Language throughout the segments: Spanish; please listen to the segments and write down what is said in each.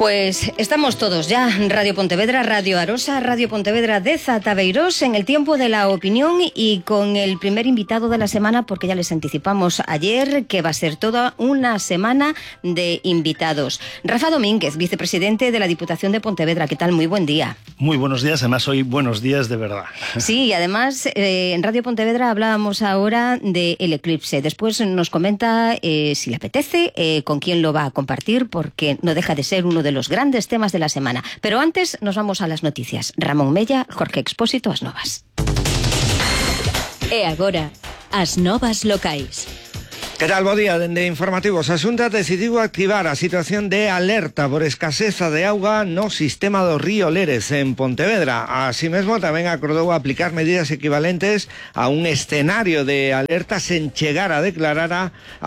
Pues estamos todos ya, Radio Pontevedra, Radio Arosa, Radio Pontevedra de Zatabeirós, en el tiempo de la opinión y con el primer invitado de la semana, porque ya les anticipamos ayer que va a ser toda una semana de invitados. Rafa Domínguez, vicepresidente de la Diputación de Pontevedra, ¿qué tal? Muy buen día. Muy buenos días, además hoy buenos días de verdad. Sí, y además en Radio Pontevedra hablábamos ahora del eclipse. Después nos comenta si le apetece, con quién lo va a compartir, porque no deja de ser uno de los grandes temas de la semana. Pero antes nos vamos a las noticias. Ramón Mella, Jorge Expósito, as novas. E agora, as novas locais. Que tal, bo día, dende Informativos. A Xunta decidiu activar a situación de alerta por escaseza de auga no sistema do río Leres en Pontevedra. Así mesmo tamén acordou aplicar medidas equivalentes a un escenario de alerta sen chegar a declarala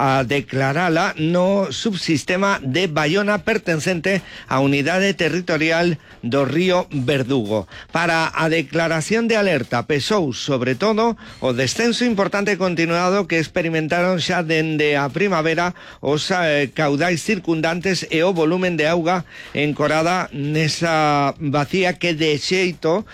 no subsistema de Baiona pertencente á unidade territorial do río Verdugo. Para a declaración de alerta pesou sobre todo o descenso importante e continuado que experimentaron xa dende a primavera os caudais circundantes e o volumen de auga encorada nesa vacía que de xeito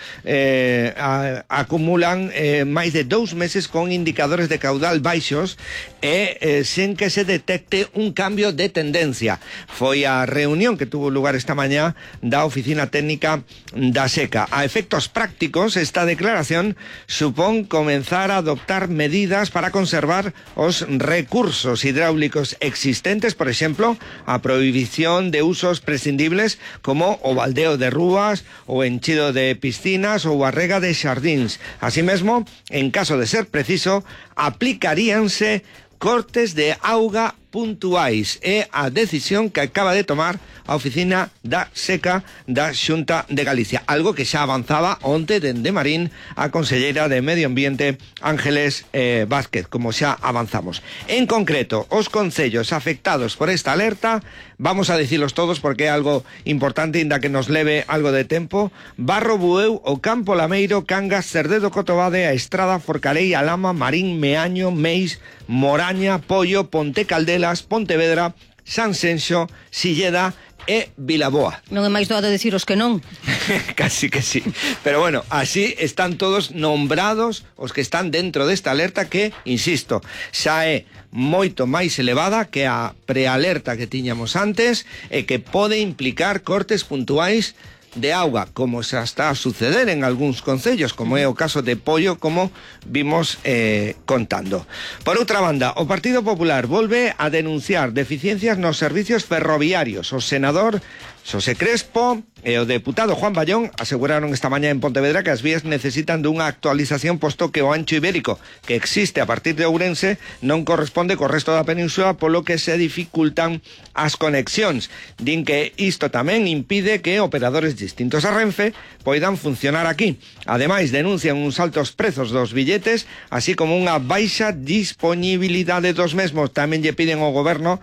acumulan máis de 2 meses con indicadores de caudal baixos e sen que se detecte un cambio de tendencia. Foi a reunión que tuvo lugar esta mañá da Oficina Técnica da Seca. A efectos prácticos, esta declaración supón comenzar a adoptar medidas para conservar os recursos hidráulicos existentes, por exemplo, a prohibición de usos prescindibles como o baldeo de rúas, o enchido de piscinas ou a rega de xardíns. Así mesmo, en caso de ser preciso, aplicaríanse cortes de auga puntuais. É a decisión que acaba de tomar a Oficina da Seca da Xunta de Galicia, algo que xa avanzaba onte dende Marín a conselleira de Medio Ambiente Ángeles Vázquez, como xa avanzamos. En concreto, os concellos afectados por esta alerta, vamos a dicilos todos porque é algo importante, inda que nos leve algo de tempo: Barro Bueu, o Campo Lameiro, Cangas, Cerdedo Cotobade, a Estrada, Forcarei, Alama, Marín, Meaño, Meis, Moraña, Pollo, Ponte Caldelas, Pontevedra, Sanxenxo, Silleda e Vilaboa. Non é máis doado deciros que non. Casi que sí. Pero bueno, así están todos nombrados os que están dentro desta alerta que, insisto, xa é moito máis elevada que a prealerta que tiñamos antes e que pode implicar cortes puntuais de auga, como xa está a suceder en algúns concellos, como é o caso de Pollo, como vimos contando. Por outra banda, o Partido Popular volve a denunciar deficiencias nos servicios ferroviarios. O senador Xosé Crespo e o deputado Juan Ballón aseguraron esta mañá en Pontevedra que as vías necesitan dunha actualización, posto que o ancho ibérico que existe a partir de Ourense non corresponde co resto da península, polo que se dificultan as conexións. Din que isto tamén impide que operadores distintos a Renfe poidan funcionar aquí. Ademais, denuncian uns altos prezos dos billetes, así como unha baixa disponibilidade dos mesmos. Tamén lle piden ao goberno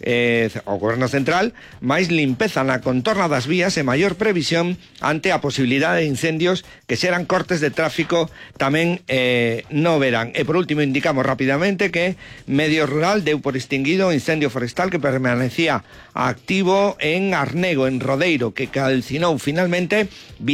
central máis limpeza na contorna das vías e maior previsión ante a posibilidade de incendios que xeran cortes de tráfico tamén no verán. E por último, indicamos rapidamente que Medio Rural deu por extinguido o incendio forestal que permanecía activo en Arnego, en Rodeiro, que calcinou finalmente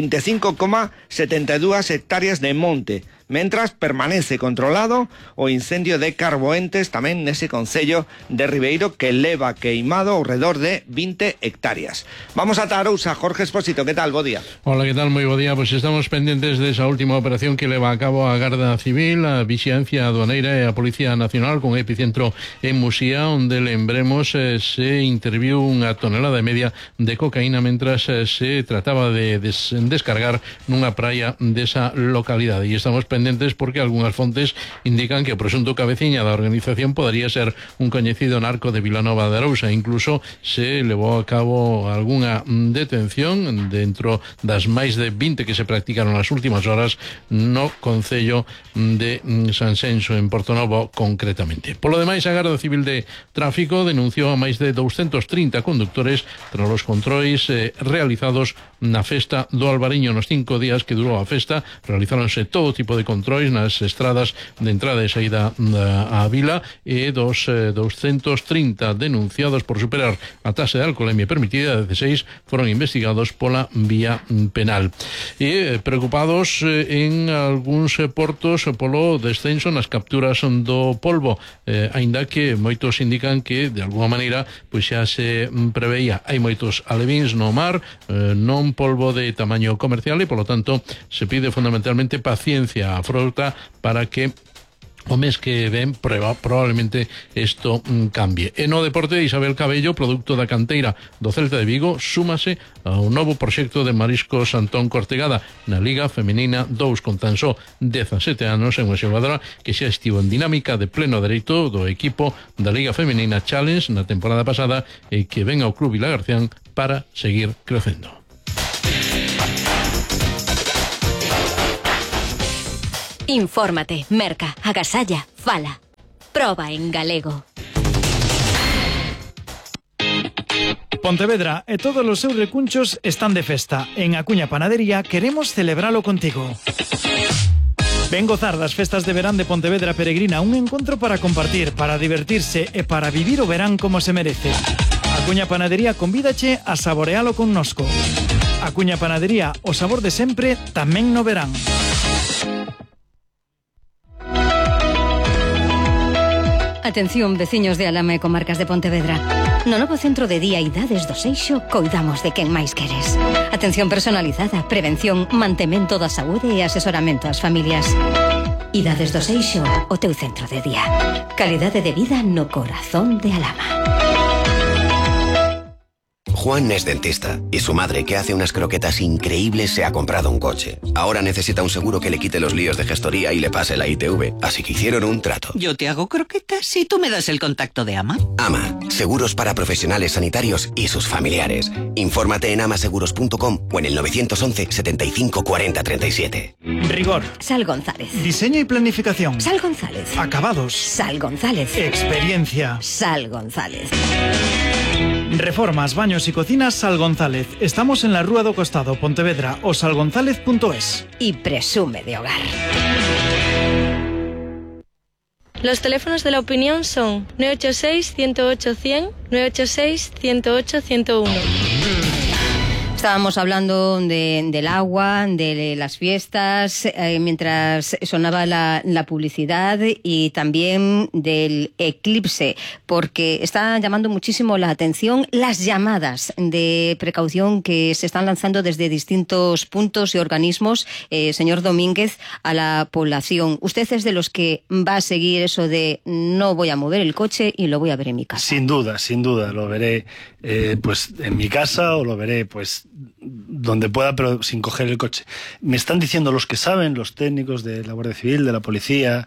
25,72 hectáreas de monte, mentras permanece controlado o incendio de Carboentes tamén nese concello de Ribeiro, que leva queimado ao redor de 20 hectáreas. Vamos a Arousa. Jorge Expósito, que tal? Bo día. Hola, que tal? Moi bo día. Pois estamos pendentes desa última operación que leva a cabo a Garda Civil, a Vixiancia Aduaneira e a Policía Nacional, con epicentro en Musía, onde lembremos se interviu unha tonelada e media de cocaína mentras se trataba de descargar nunha praia desa localidade. E estamos pendentes porque algunhas fontes indican que o presunto cabeciña da organización podería ser un coñecido narco de Vilanova de Arousa. Incluso se levou a cabo algunha detención dentro das máis de 20 que se practicaron nas últimas horas no concello de Sanxenxo, en Portonovo concretamente. Polo demais, a Garda Civil de Tráfico denunciou a máis de 230 conductores tras os controis realizados na festa do Albariño. Nos 5 días que durou a festa realizáronse todo tipo de controis nas estradas de entrada e saída á vila e dos 230 denunciados por superar a taxa de alcoholemia permitida, 16 foron investigados pola vía penal. E preocupados en algúns portos polo descenso nas capturas do polvo, aínda que moitos indican que de alguma maneira pois xa se preveía. Hai moitos alevíns no mar, non polvo de tamaño comercial e polo tanto se pide fundamentalmente paciencia á frota para que o mes que ven probablemente isto cambie. E no deporte, Isabel Cabello, produto da canteira do Celta de Vigo, súmase a un novo proxecto de mariscos Antón Cortegada na Liga Femenina 2 con tan só 17 anos, en unha xogadora que xa estivo en dinámica de pleno dereito do equipo da Liga Femenina Challenge na temporada pasada e que ven ao Club Vilagarcían para seguir crecendo. Infórmate, merca, agasalla, fala. Proba en galego. Pontevedra e todos os seus recunchos están de festa. En Acuña Panadería queremos celebralo contigo. Ven gozar das festas de verán de Pontevedra Peregrina, un encontro para compartir, para divertirse e para vivir o verán como se merece. Acuña Panadería convídache a saborealo connosco. Acuña Panadería, o sabor de sempre, tamén no verán. Atención, veciños de Alama e comarcas de Pontevedra. No novo centro de día Idades do Seixo coidamos de quen máis queres. Atención personalizada, prevención, mantemento da saúde e asesoramento ás familias. Idades do Seixo, o teu centro de día. Calidade de vida no corazón de Alama. Juan es dentista y su madre, que hace unas croquetas increíbles, se ha comprado un coche. Ahora necesita un seguro que le quite los líos de gestoría y le pase la ITV, así que hicieron un trato. Yo te hago croquetas y tú me das el contacto de AMA. AMA, seguros para profesionales sanitarios y sus familiares. Infórmate en amaseguros.com o en el 911 75 40 37. Rigor. Sal González. Diseño y planificación. Sal González. Acabados. Sal González. Experiencia. Sal González. Reformas, baños y cocinas Sal González. Estamos en la Rúa do Costado, Pontevedra, o salgonzalez.es. Y presume de hogar. Los teléfonos de la opinión son 986-108-100, 986-108-101. Estábamos hablando del agua, de las fiestas, mientras sonaba la publicidad, y también del eclipse, porque está llamando muchísimo la atención las llamadas de precaución que se están lanzando desde distintos puntos y organismos, señor Domínguez, a la población. Usted es de los que va a seguir eso de no voy a mover el coche y lo voy a ver en mi casa. Sin duda, lo veré pues en mi casa, o lo veré pues donde pueda, pero sin coger el coche. Me están diciendo los que saben, los técnicos de la Guardia Civil, de la Policía,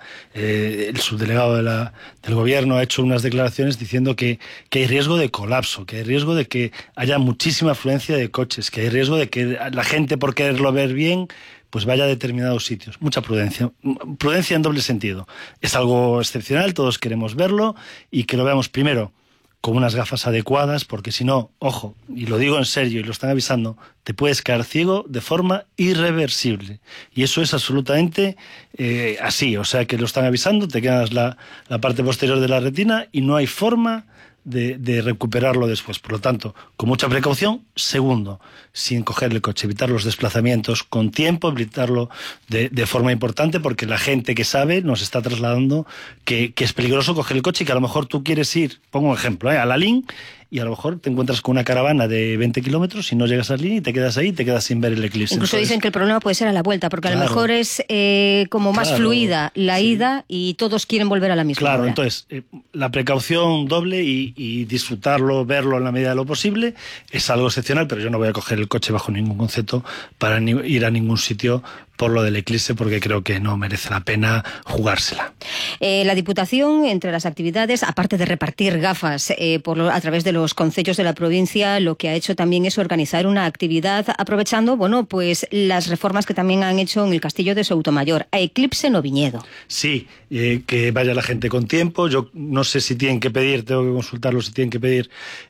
el subdelegado del Gobierno ha hecho unas declaraciones diciendo que hay riesgo de colapso, que hay riesgo de que haya muchísima afluencia de coches, que hay riesgo de que la gente, por quererlo ver bien, pues vaya a determinados sitios. Mucha prudencia en doble sentido. Es algo excepcional, todos queremos verlo, y que lo veamos primero con unas gafas adecuadas, porque si no, ojo, y lo digo en serio y lo están avisando, te puedes quedar ciego de forma irreversible. Y eso es absolutamente así, o sea que lo están avisando, te quedas la parte posterior de la retina y no hay forma de recuperarlo después. Por lo tanto, con mucha precaución. Segundo, sin coger el coche, evitar los desplazamientos con tiempo, evitarlo de forma importante, porque la gente que sabe nos está trasladando que es peligroso coger el coche y que a lo mejor tú quieres ir, pongo un ejemplo, a la LIN, y a lo mejor te encuentras con una caravana de 20 kilómetros y no llegas a LIN y te quedas ahí y te quedas sin ver el eclipse. Incluso entonces, dicen que el problema puede ser a la vuelta, porque a lo mejor es como más fluida la ida y todos quieren volver a la misma hora. Entonces, la precaución doble y disfrutarlo, verlo en la medida de lo posible, es algo excepcional, pero yo no voy a coger el coche bajo ningún concepto para ir a ningún sitio por lo del eclipse, porque creo que no merece la pena jugársela. La Diputación, entre las actividades, aparte de repartir gafas a través de los concellos de la provincia, lo que ha hecho también es organizar una actividad aprovechando, pues las reformas que también han hecho en el Castillo de Soutomayor, a eclipse no viñedo. Sí, que vaya la gente con tiempo. Yo no sé si tienen que pedir, tengo que consultarlo, si tienen que pedir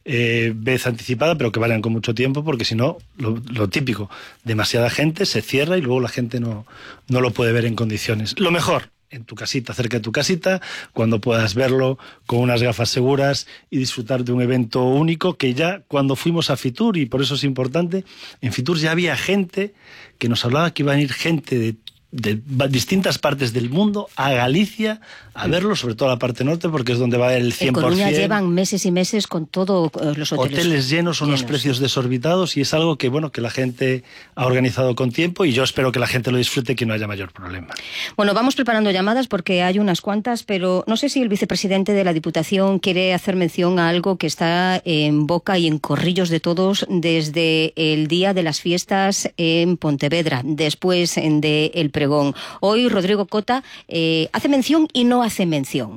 vez anticipada, pero que vayan con mucho tiempo, porque si no, lo típico, demasiada gente, se cierra y luego la gente gente no lo puede ver en condiciones. Lo mejor, en tu casita, cerca de tu casita, cuando puedas verlo con unas gafas seguras y disfrutar de un evento único que ya cuando fuimos a Fitur, y por eso es importante, en Fitur ya había gente que nos hablaba que iba a venir gente de distintas partes del mundo a Galicia a verlo, sobre todo la parte norte, porque es donde va a haber el 100%. En Coruña llevan meses y meses con todos los hoteles llenos, unos precios desorbitados, y es algo que, bueno, que la gente ha organizado con tiempo, y yo espero que la gente lo disfrute y que no haya mayor problema. Bueno, vamos preparando llamadas porque hay unas cuantas, pero no sé si el vicepresidente de la Diputación quiere hacer mención a algo que está en boca y en corrillos de todos desde el día de las fiestas en Pontevedra, después del pregón. Hoy Rodrigo Cota hace mención y no hace mención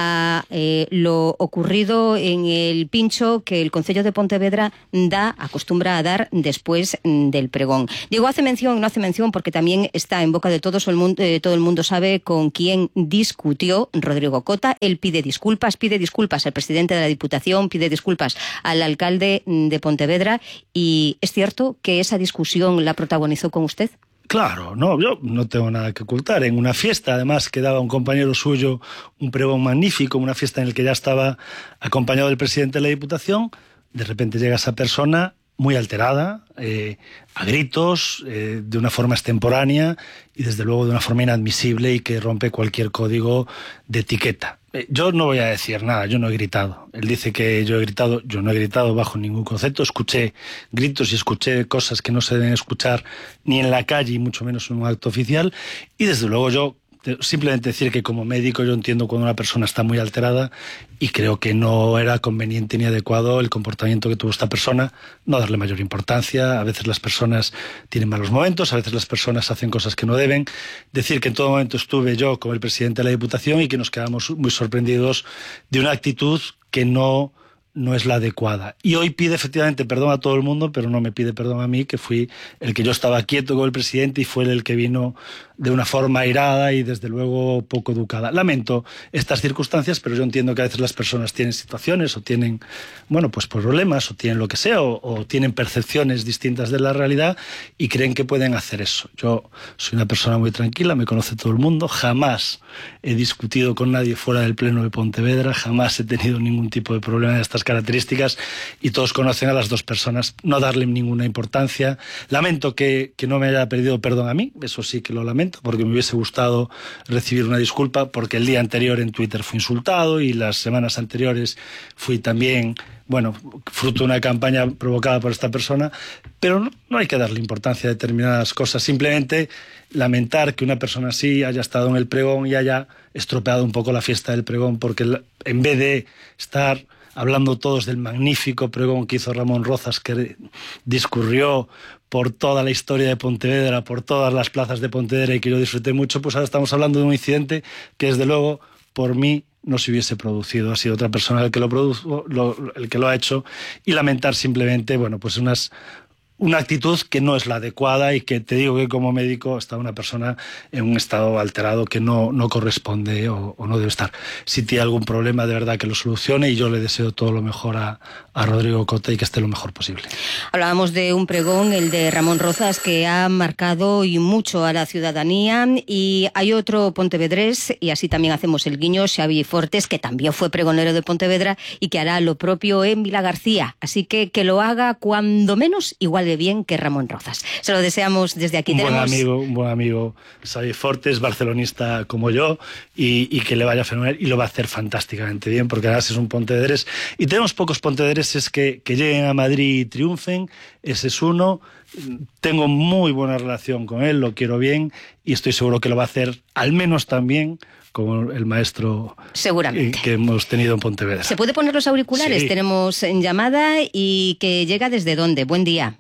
a lo ocurrido en el pincho que el Concello de Pontevedra acostumbra a dar después del pregón. Digo hace mención y no hace mención porque también está en boca de todos, todo el mundo sabe con quién discutió Rodrigo Cota. Él pide disculpas al presidente de la Diputación, pide disculpas al alcalde de Pontevedra, y ¿es cierto que esa discusión la protagonizó con usted? Claro, no, yo no tengo nada que ocultar. En una fiesta, además, que daba un compañero suyo un pregón magnífico, una fiesta en la que ya estaba acompañado del presidente de la Diputación, de repente llega esa persona muy alterada, a gritos, de una forma extemporánea y desde luego de una forma inadmisible y que rompe cualquier código de etiqueta. Yo no voy a decir nada, yo no he gritado. Él dice que yo he gritado, yo no he gritado bajo ningún concepto. Escuché gritos y escuché cosas que no se deben escuchar ni en la calle y mucho menos en un acto oficial, y desde luego yo simplemente decir que como médico yo entiendo cuando una persona está muy alterada, y creo que no era conveniente ni adecuado el comportamiento que tuvo esta persona, no darle mayor importancia. A veces las personas tienen malos momentos, a veces las personas hacen cosas que no deben. Decir que en todo momento estuve yo con el presidente de la Diputación y que nos quedamos muy sorprendidos de una actitud que no es la adecuada. Y hoy pide efectivamente perdón a todo el mundo, pero no me pide perdón a mí, que fui el que yo estaba quieto con el presidente y fue el que vino de una forma airada y desde luego poco educada. Lamento estas circunstancias, pero yo entiendo que a veces las personas tienen situaciones o tienen, bueno, pues problemas o tienen lo que sea o tienen percepciones distintas de la realidad y creen que pueden hacer eso. Yo soy una persona muy tranquila, me conoce todo el mundo, jamás he discutido con nadie fuera del Pleno de Pontevedra, jamás he tenido ningún tipo de problema de estas características y todos conocen a las dos personas. No darle ninguna importancia. Lamento que no me haya pedido perdón a mí, eso sí que lo lamento, porque me hubiese gustado recibir una disculpa, porque el día anterior en Twitter fui insultado y las semanas anteriores fui también, bueno, fruto de una campaña provocada por esta persona, pero no hay que darle importancia a determinadas cosas, simplemente lamentar que una persona así haya estado en el pregón y haya estropeado un poco la fiesta del pregón, porque en vez de estar hablando todos del magnífico pregón que hizo Ramón Rozas, que discurrió por toda la historia de Pontevedra, por todas las plazas de Pontevedra y que yo disfruté mucho, pues ahora estamos hablando de un incidente que desde luego por mí no se hubiese producido. Ha sido otra persona el que lo produjo, el que lo ha hecho, y lamentar simplemente, bueno, pues una actitud que no es la adecuada y que te digo que como médico está una persona en un estado alterado que no corresponde o no debe estar. Si tiene algún problema, de verdad que lo solucione, y yo le deseo todo lo mejor a Rodrigo Cota y que esté lo mejor posible. Hablábamos de un pregón, el de Ramón Rozas, que ha marcado y mucho a la ciudadanía, y hay otro pontevedrés, y así también hacemos el guiño, Xavi Fortes, que también fue pregonero de Pontevedra y que hará lo propio en Vilagarcía, así que lo haga cuando menos igual de bien que Ramón Rozas. Se lo deseamos desde aquí. Un buen amigo, Xavi Fortes, barcelonista como yo, y que le vaya fenomenal, y lo va a hacer fantásticamente bien, porque además es un pontevedrés, y tenemos pocos pontevedreses que lleguen a Madrid y triunfen. Ese es uno. Tengo muy buena relación con él, lo quiero bien, y estoy seguro que lo va a hacer al menos tan bien como el maestro seguramente que hemos tenido en Pontevedra. ¿Se puede poner los auriculares? Sí. Tenemos en llamada, y que llega desde dónde. Buen día.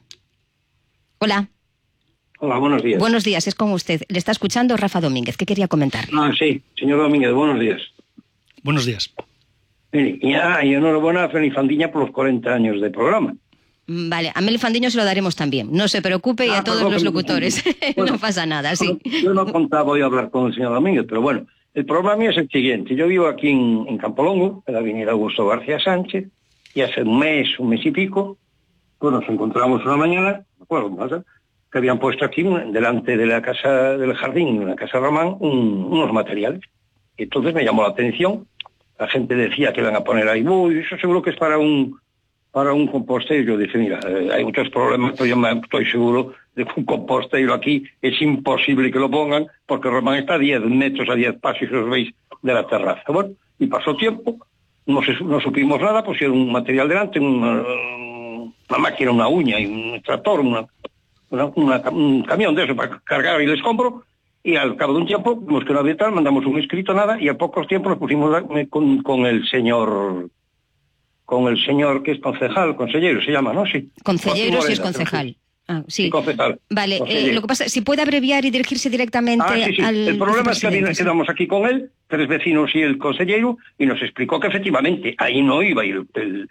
Hola. Hola, buenos días. Buenos días, es con usted. Le está escuchando Rafa Domínguez. ¿Qué quería comentar? Sí, señor Domínguez, buenos días. Buenos días. Y enhorabuena a Feli Fandiña por los 40 años de programa. Vale, a Meli Fandiño se lo daremos también. No se preocupe, y a todos los locutores. Bueno, no pasa nada, sí. Yo no contaba hoy hablar con el señor Domínguez, pero bueno, el problema mío es el siguiente. Yo vivo aquí en Campolongo, en la avenida Augusto García Sánchez, y hace un mes y pico, pues nos encontramos una mañana, me acuerdo, que habían puesto aquí, delante de la casa del jardín, en la casa Román, unos materiales. Y entonces me llamó la atención. La gente decía que iban a poner ahí, uy, eso seguro que es para un compostero. Yo dije, mira, hay muchos problemas, pero yo estoy seguro de que un compostero aquí es imposible que lo pongan, porque Román está a 10 metros, a 10 pasos, si os veis, de la terraza. Bueno, y pasó tiempo, no supimos nada, pusieron un material delante, una máquina, una uña y un tractor, un camión de eso para cargar el escombro, y al cabo de un tiempo vimos que no había tal, mandamos un escrito, nada, y a pocos tiempos nos pusimos con el señor que es consejero, se llama, ¿no? Sí. Consejero sí es concejal. Ah, sí. Concejal. Vale, lo que pasa, si puede abreviar y dirigirse directamente sí. al... El problema es que quedamos aquí con él, 3 vecinos y el consejero, y nos explicó que efectivamente ahí no iba a ir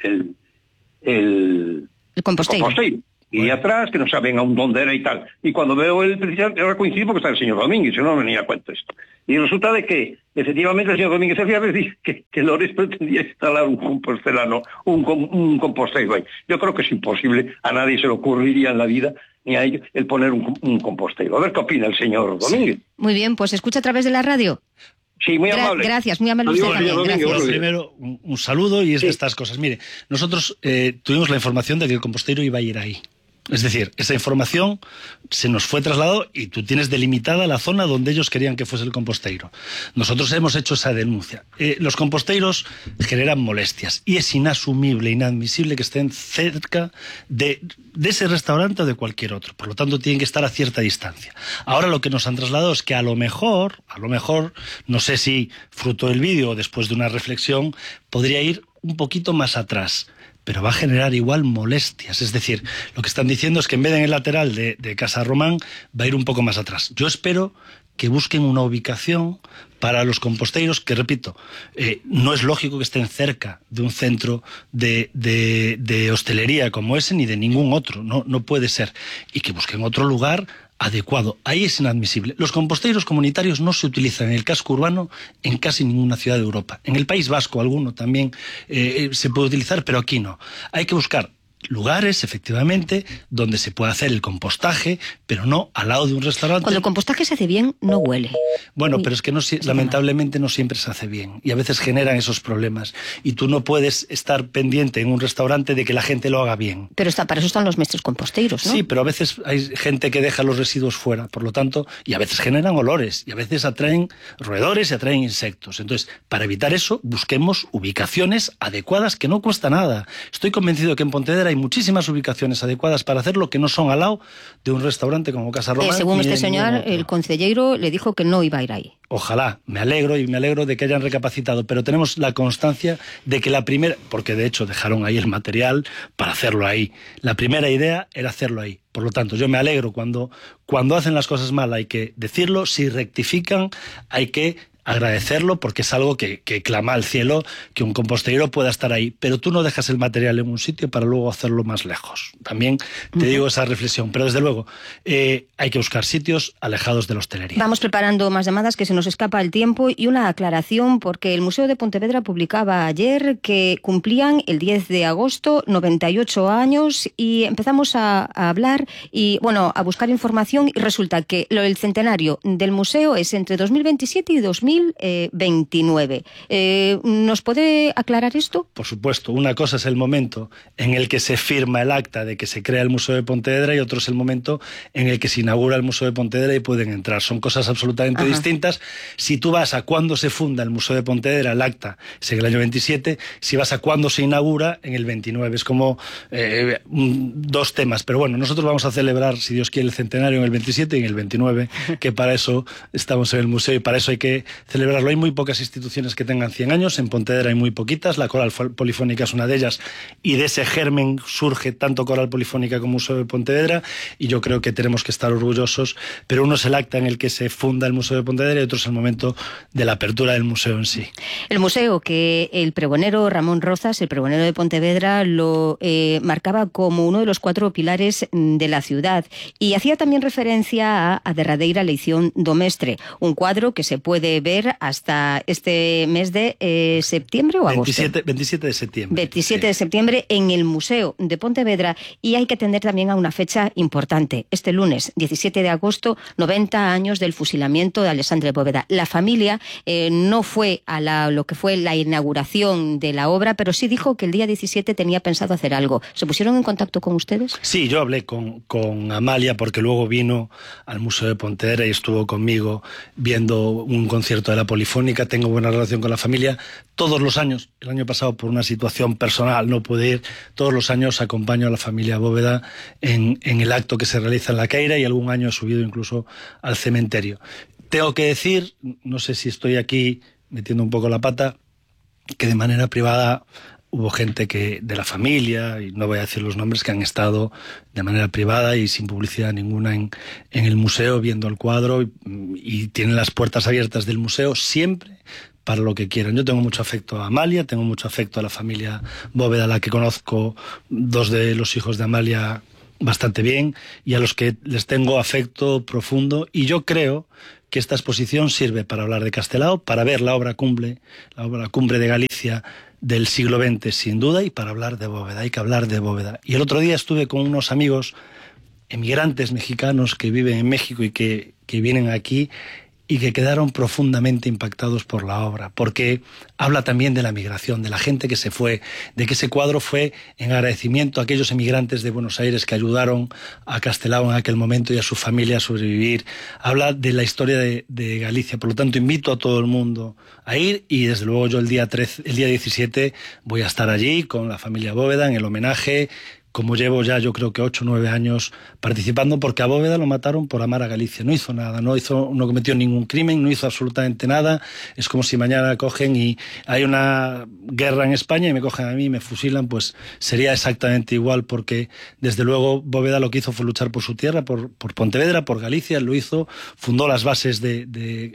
el compostero. Y de atrás, que no saben aún dónde era y tal. Y cuando veo el principal, ahora coincido porque está el señor Domínguez, yo no venía a cuento esto. Y resulta de que, efectivamente, el señor Domínguez hacía decir que Lores pretendía instalar un compostelano, un compostero ahí. Yo creo que es imposible, a nadie se le ocurriría en la vida, ni a ellos, el poner un compostero. A ver qué opina el señor Domínguez. Sí. Muy bien, pues escucha a través de la radio. Sí, muy amable. Gracias, muy amable usted también. Gracias. Primero, un saludo y es de estas cosas. Mire, nosotros tuvimos la información de que el compostero iba a ir ahí. Es decir, esa información se nos fue trasladada y tú tienes delimitada la zona donde ellos querían que fuese el composteiro. Nosotros hemos hecho esa denuncia. Los composteiros generan molestias y es inasumible, inadmisible que estén cerca de ese restaurante o de cualquier otro. Por lo tanto, tienen que estar a cierta distancia. Ahora lo que nos han trasladado es que a lo mejor, no sé si fruto del vídeo o después de una reflexión, podría ir un poquito más atrás, pero va a generar igual molestias. Es decir, lo que están diciendo es que en vez de en el lateral de Casa Román, va a ir un poco más atrás. Yo espero que busquen una ubicación para los composteiros que, repito, no es lógico que estén cerca de un centro de hostelería como ese ni de ningún otro, no puede ser. Y que busquen otro lugar adecuado. Ahí es inadmisible. Los composteiros comunitarios no se utilizan en el casco urbano en casi ninguna ciudad de Europa. En el País Vasco alguno también se puede utilizar, pero aquí no. Hay que buscar lugares, efectivamente, donde se pueda hacer el compostaje, pero no al lado de un restaurante. Cuando el compostaje se hace bien, no huele. Bueno, pero es que lamentablemente no siempre se hace bien y a veces generan esos problemas y tú no puedes estar pendiente en un restaurante de que la gente lo haga bien. Pero para eso están los maestros composteiros, ¿no? Sí, pero a veces hay gente que deja los residuos fuera, por lo tanto, y a veces generan olores y a veces atraen roedores y atraen insectos. Entonces, para evitar eso, busquemos ubicaciones adecuadas que no cuesta nada. Estoy convencido que en Pontevedra hay muchísimas ubicaciones adecuadas para hacerlo que no son al lado de un restaurante como Casa Román. Según este señor, el concejero le dijo que no iba a ir ahí. Ojalá, me alegro de que hayan recapacitado, pero tenemos la constancia de que la primera, porque de hecho dejaron ahí el material para hacerlo ahí, la primera idea era hacerlo ahí. Por lo tanto, yo me alegro cuando hacen las cosas mal, hay que decirlo, si rectifican, hay que agradecerlo porque es algo que clama al cielo que un compostero pueda estar ahí, pero tú no dejas el material en un sitio para luego hacerlo más lejos. También te digo esa reflexión, pero desde luego hay que buscar sitios alejados de la hostelería. Vamos preparando más llamadas que se nos escapa el tiempo y una aclaración porque el Museo de Pontevedra publicaba ayer que cumplían el 10 de agosto 98 años y empezamos a hablar y a buscar información y resulta que el centenario del museo es entre 2027 y 2029. ¿Nos puede aclarar esto? Por supuesto. Una cosa es el momento en el que se firma el acta de que se crea el Museo de Pontevedra y otro es el momento en el que se inaugura el Museo de Pontevedra y pueden entrar. Son cosas absolutamente distintas. Si tú vas a cuándo se funda el Museo de Pontevedra, el acta es en el año 27. Si vas a cuándo se inaugura, en el 29. Es como dos temas. Pero bueno, nosotros vamos a celebrar, si Dios quiere, el centenario en el 27 y en el 29, que para eso estamos en el museo y para eso hay que celebrarlo. Hay muy pocas instituciones que tengan 100 años, en Pontevedra hay muy poquitas, la Coral Polifónica es una de ellas y de ese germen surge tanto Coral Polifónica como Museo de Pontevedra y yo creo que tenemos que estar orgullosos, pero uno es el acta en el que se funda el Museo de Pontevedra y otro es el momento de la apertura del museo en sí. El museo que el pregonero Ramón Rozas, el pregonero de Pontevedra, lo marcaba como uno de los 4 pilares de la ciudad y hacía también referencia a derradeira elección do mestre, un cuadro que se puede ver ver hasta este mes de septiembre o agosto. 27 de septiembre. 27 de septiembre en el Museo de Pontevedra, y hay que atender también a una fecha importante. Este lunes, 17 de agosto, 90 años del fusilamiento de Alexandre Bóveda. La familia no fue a lo que fue la inauguración de la obra, pero sí dijo que el día 17 tenía pensado hacer algo. ¿Se pusieron en contacto con ustedes? Sí, yo hablé con Amalia, porque luego vino al Museo de Pontevedra y estuvo conmigo viendo un concierto de la Polifónica. Tengo buena relación con la familia. Todos los años, el año pasado por una situación personal no pude ir, todos los años acompaño a la familia Bóveda en el acto que se realiza en la Queira, y algún año he subido incluso al cementerio. Tengo que decir, no sé si estoy aquí metiendo un poco la pata, que de manera privada hubo gente de la familia, y no voy a decir los nombres, que han estado de manera privada y sin publicidad ninguna en el museo viendo el cuadro, y tienen las puertas abiertas del museo siempre para lo que quieran. Yo tengo mucho afecto a Amalia, tengo mucho afecto a la familia Bóveda, a la que conozco 2 de los hijos de Amalia bastante bien, y a los que les tengo afecto profundo, y yo creo que esta exposición sirve para hablar de Castelao, para ver la obra cumbre de Galicia del siglo XX, sin duda, y para hablar de Bóveda. Hay que hablar de Bóveda. Y el otro día estuve con unos amigos emigrantes mexicanos que viven en México y que vienen aquí, y que quedaron profundamente impactados por la obra, porque habla también de la migración, de la gente que se fue, de que ese cuadro fue en agradecimiento a aquellos emigrantes de Buenos Aires que ayudaron a Castelao en aquel momento y a su familia a sobrevivir. Habla de la historia de Galicia. Por lo tanto, invito a todo el mundo a ir, y desde luego yo el día 17 voy a estar allí con la familia Bóveda en el homenaje, como llevo ya yo creo que 8 o 9 años participando, porque a Bóveda lo mataron por amar a Galicia. No hizo nada, no cometió ningún crimen, no hizo absolutamente nada. Es como si mañana cogen y hay una guerra en España y me cogen a mí y me fusilan, pues sería exactamente igual, porque desde luego Bóveda lo que hizo fue luchar por su tierra, por Pontevedra, por Galicia. Lo hizo, fundó las bases del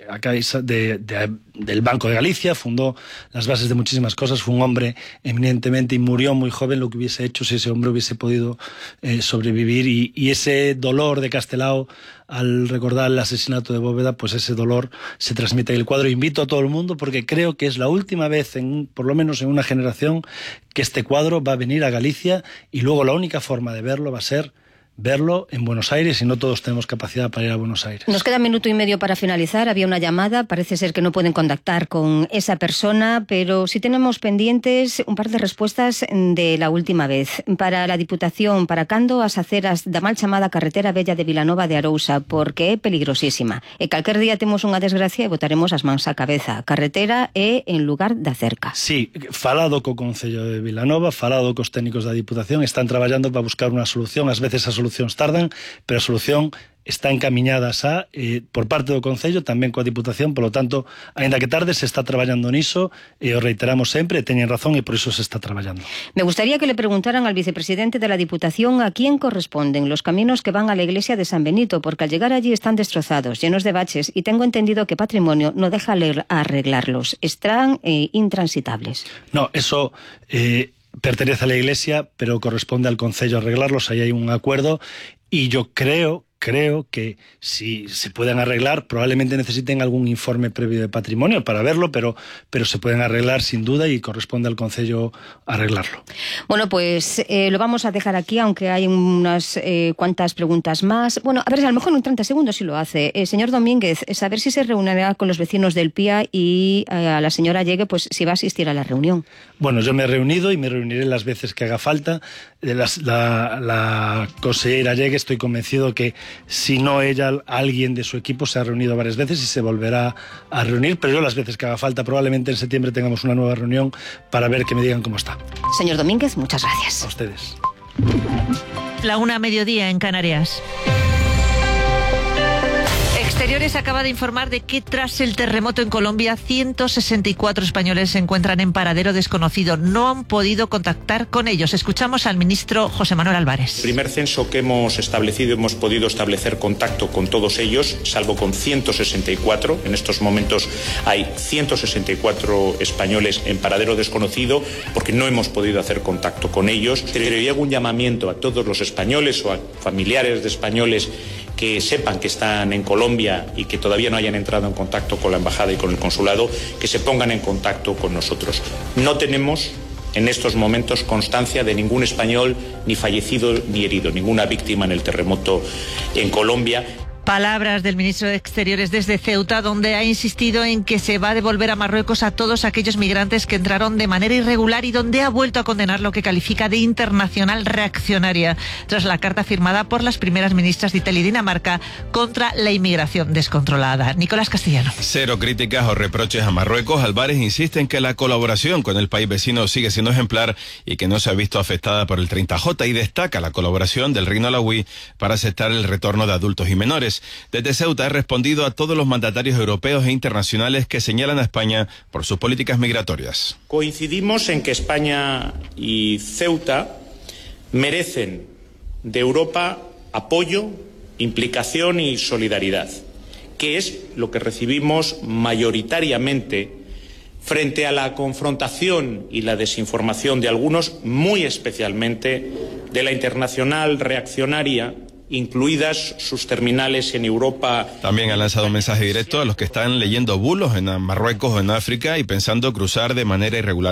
Banco de Galicia, fundó las bases de muchísimas cosas. Fue un hombre eminentemente, y murió muy joven. Lo que hubiese hecho si ese hombre hubiese podido sobrevivir, y ese dolor de Castelao al recordar el asesinato de Bóveda, pues ese dolor se transmite en el cuadro. Invito a todo el mundo, porque creo que es la última vez, por lo menos en una generación, que este cuadro va a venir a Galicia, y luego la única forma de verlo va a ser verlo en Buenos Aires, y no todos tenemos capacidad para ir a Buenos Aires. Nos queda 1 minuto y medio para finalizar. Había una llamada, parece ser que no pueden contactar con esa persona, pero sí tenemos pendientes un par de respuestas de la última vez. Para la Diputación, para cando as aceras da mal chamada carretera bella de Vilanova de Arousa, porque é peligrosísima. E calquer día temos unha desgracia e botaremos as mans á cabeza. Carretera é en lugar da cerca. Sí, falado co Concello de Vilanova, falado cos técnicos da Diputación, están traballando para buscar unha solución. Ás veces a solucións tardan, pero a solución está encaminhada xa por parte do Concello, tamén coa Diputación. Por lo tanto, aínda que tarde, se está traballando niso, e o reiteramos sempre, teñen razón, e por iso se está traballando. Me gustaría que le preguntaran al vicepresidente de la Diputación a quién corresponden los caminos que van a la iglesia de San Benito, porque al llegar allí están destrozados, llenos de baches, y tengo entendido que Patrimonio no deja arreglarlos. Están intransitables. No, eso pertenece a la iglesia, pero corresponde al Concello arreglarlos. Ahí hay un acuerdo, y yo creo que si se pueden arreglar, probablemente necesiten algún informe previo de Patrimonio para verlo, pero se pueden arreglar sin duda, y corresponde al Concello arreglarlo. Bueno, pues lo vamos a dejar aquí, aunque hay unas cuantas preguntas más. Bueno, a ver, a lo mejor en 30 segundos sí lo hace. Señor Domínguez, saber si se reunirá con los vecinos del PIA, y a la señora Llegue, pues si va a asistir a la reunión. Bueno, yo me he reunido y me reuniré las veces que haga falta. La consellera Llegue, estoy convencido que si no ella, alguien de su equipo se ha reunido varias veces y se volverá a reunir, pero yo las veces que haga falta. Probablemente en septiembre tengamos una nueva reunión para ver que me digan cómo está. Señor Domínguez, muchas gracias. A ustedes. La 1:00 en Canarias. Exteriores acaba de informar de que tras el terremoto en Colombia, 164 españoles se encuentran en paradero desconocido. No han podido contactar con ellos. Escuchamos al ministro José Manuel Álvarez. El primer censo que hemos establecido, hemos podido establecer contacto con todos ellos, salvo con 164. En estos momentos hay 164 españoles en paradero desconocido porque no hemos podido hacer contacto con ellos. Pero yo hago un llamamiento a todos los españoles o a familiares de españoles que sepan que están en Colombia y que todavía no hayan entrado en contacto con la embajada y con el consulado, que se pongan en contacto con nosotros. No tenemos en estos momentos constancia de ningún español ni fallecido ni herido, ninguna víctima en el terremoto en Colombia. Palabras del ministro de Exteriores desde Ceuta, donde ha insistido en que se va a devolver a Marruecos a todos aquellos migrantes que entraron de manera irregular y donde ha vuelto a condenar lo que califica de internacional reaccionaria tras la carta firmada por las primeras ministras de Italia y Dinamarca contra la inmigración descontrolada. Nicolás Castellano. Cero críticas o reproches a Marruecos. Álvarez insiste en que la colaboración con el país vecino sigue siendo ejemplar y que no se ha visto afectada por el 30J, y destaca la colaboración del Reino Alauí para aceptar el retorno de adultos y menores. Desde Ceuta ha respondido a todos los mandatarios europeos e internacionales que señalan a España por sus políticas migratorias. Coincidimos en que España y Ceuta merecen de Europa apoyo, implicación y solidaridad, que es lo que recibimos mayoritariamente frente a la confrontación y la desinformación de algunos, muy especialmente de la internacional reaccionaria, incluidas sus terminales en Europa. También ha lanzado un mensaje directo a los que están leyendo bulos en Marruecos o en África y pensando cruzar de manera irregular